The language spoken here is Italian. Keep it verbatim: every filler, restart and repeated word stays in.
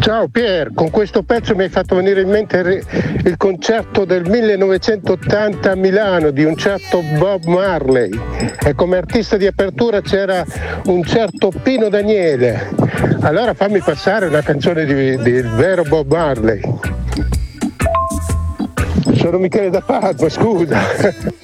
Ciao Pier, con questo pezzo mi hai fatto venire in mente il, il concerto del millenovecentottanta a Milano di un certo Bob Marley e come artista di apertura c'era un certo Pino Daniele. Allora fammi passare una canzone di, di il vero Bob Marley. Sono Michele da Padova, scusa.